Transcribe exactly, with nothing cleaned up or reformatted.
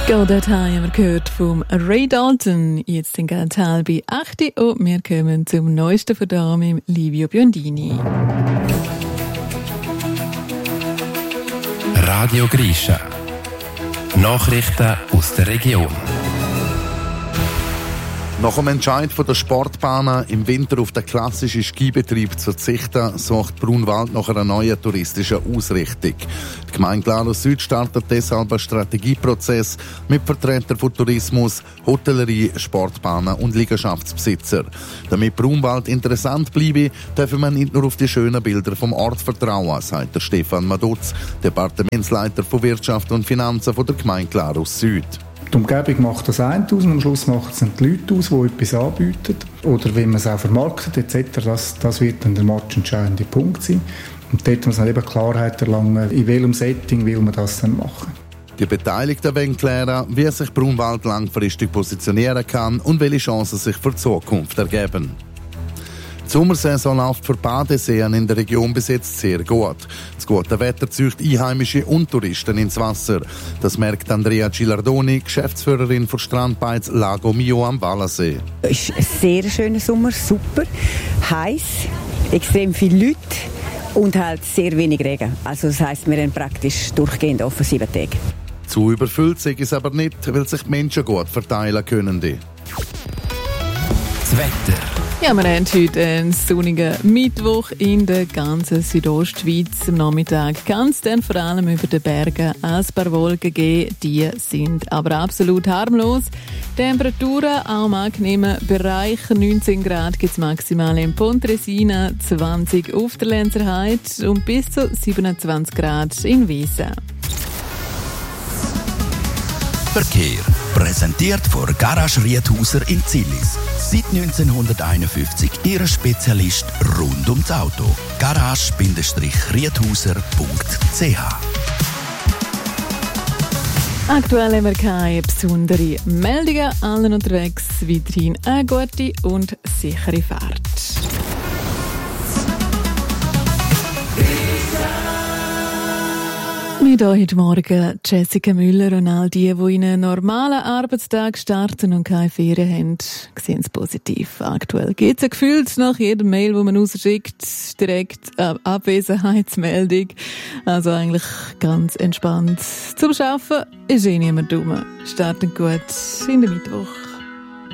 Go That High haben wir gehört vom Ray Dalton. Jetzt sind ganz halb acht und wir kommen zum neuesten von da mit Livio Biondini. Radio Grisha. Nachrichten aus der Region. Nach dem Entscheid von der Sportbahnen, im Winter auf den klassischen Skibetrieb zu verzichten, sucht Brunwald nach einer neuen touristischen Ausrichtung. Die Gemeinde Glarus Süd startet deshalb einen Strategieprozess mit Vertretern von Tourismus, Hotellerie, Sportbahnen und Liegenschaftsbesitzer. Damit Brunwald interessant bleibe, dürfen wir nicht nur auf die schönen Bilder vom Ort vertrauen, sagt der Stefan Madutz, Departementsleiter von Wirtschaft und Finanzen von der Gemeinde Glarus Süd. Die Umgebung macht das eine aus und am Schluss machen es die Leute aus, die etwas anbieten. Oder wie man es auch vermarktet et cetera. Das, das wird dann der matchentscheidende Punkt sein. Und dort muss man eben Klarheit erlangen, in welchem Setting will man das dann machen. Die Beteiligten wollen klären, wie sich Brunwald langfristig positionieren kann und welche Chancen sich für die Zukunft ergeben. Die Sommersaison läuft für Badeseen in der Region bis jetzt sehr gut. Das gute Wetter zieht Einheimische und Touristen ins Wasser. Das merkt Andrea Gilardoni, Geschäftsführerin von Strandbeiz Lago Mio am Wallersee. Es ist ein sehr schöner Sommer, super, heiß, extrem viele Leute und halt sehr wenig Regen. Also das heisst, wir haben praktisch durchgehend offen sieben Tage. Zu überfüllt sei es aber nicht, weil sich die Menschen gut verteilen können. Das Wetter. Ja, wir haben heute einen sonnigen Mittwoch in der ganzen Südostschweiz. Am Nachmittag kann es dann vor allem über den Bergen ein paar Wolken geben. Die sind aber absolut harmlos. Temperaturen auch im angenehmen Bereich. neunzehn Grad gibt es maximal in Pontresina, zwanzig auf der Lenzerheide und bis zu siebenundzwanzig Grad in Wiesen. Verkehr. Präsentiert von Garage Riedhauser in Zillis. Seit neunzehnhunderteinundfünfzig Ihr Spezialist rund ums Auto. garage Riedhauser punkt c h. Aktuell haben wir keine besonderen Meldungen. Allen unterwegs weiterhin eine gute und sichere Fahrt. Mit euch heute Morgen Jessica Müller und all die, die in einen normalen Arbeitstag starten und keine Ferien haben, sehen es positiv. Aktuell geht es gefühlt nach jedem Mail, das man rausschickt, direkt eine Abwesenheitsmeldung. Also eigentlich ganz entspannt. Zum Arbeiten ist eh niemand dumm. Starten gut in den Mittwoch.